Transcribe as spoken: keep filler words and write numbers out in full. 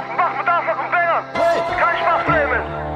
Mach mit Anfang und Banger. Kein Spaß, Flamen.